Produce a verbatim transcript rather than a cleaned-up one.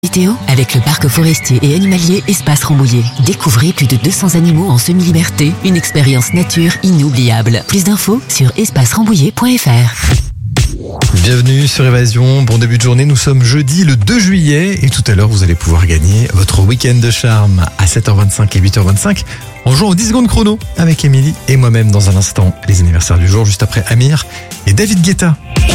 Météo avec le parc forestier et animalier Espace Rambouillet. Découvrez plus de deux cents animaux en semi-liberté, une expérience nature inoubliable. Plus d'infos sur espace rambouillet point f r. Bienvenue sur Évasion, bon début de journée, nous sommes jeudi le deux juillet et tout à l'heure vous allez pouvoir gagner votre week-end de charme à sept heures vingt-cinq et huit heures vingt-cinq en jouant aux dix secondes chrono avec Émilie et moi-même dans un instant. Les anniversaires du jour juste après Amir et David Guetta.